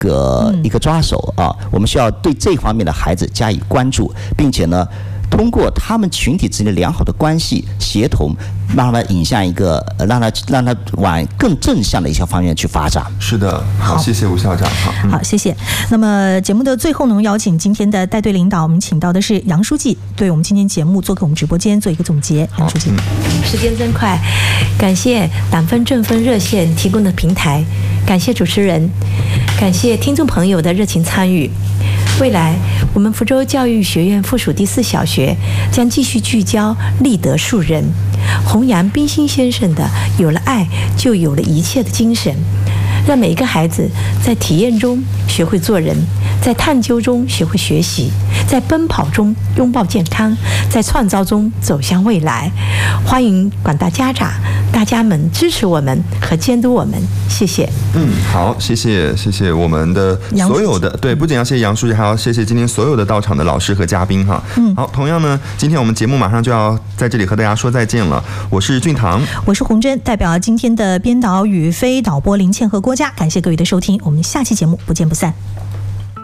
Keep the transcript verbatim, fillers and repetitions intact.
个一个抓手啊，我们需要对这方面的孩子加以关注，并且呢，通过他们群体之间的良好的关系协同，让他引向一个，让他让他往更正向的一些方面去发展。 是的，好，谢谢吴校长。好， 嗯、好，谢谢。那么节目的最后呢，邀请今天的带队领导，我们请到的是杨书记，对我们今天节目做给我们直播间做一个总结。杨书记，嗯、 时间真快，感谢党分正分热线提供的平台，感谢主持人，感谢听众朋友的热情参与。未来，我们福州教育学院附属第四小学将继续聚焦立德树人，弘扬冰心先生的“有了爱，就有了一切”的精神，让每一个孩子在体验中学会做人，在探究中学会学习，在奔跑中拥抱健康，在创造中走向未来。欢迎广大家长、大家们支持我们和监督我们，谢谢。 嗯，好，谢谢，谢谢我们的所有的，对，不仅要谢谢杨书记，还要谢谢今天所有的到场的老师和嘉宾哈。嗯，好，同样呢，今天我们节目马上就要在这里和大家说再见了。我是俊堂， 我是洪真，代表今天的编导宇飞、导播林倩和郭嘉，感谢各位的收听，我们下期节目不见不散。